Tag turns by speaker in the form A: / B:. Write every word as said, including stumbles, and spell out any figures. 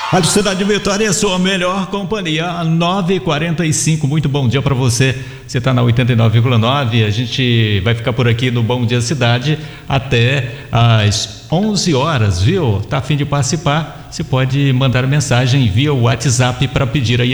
A: Rádio Cidade Vitória é a sua melhor companhia, nove e quarenta e cinco. Muito bom dia para você. Você está na oitenta e nove vírgula nove. A gente vai ficar por aqui no Bom Dia Cidade até às onze horas, viu? Tá a fim de participar? Você pode mandar mensagem via WhatsApp para pedir aí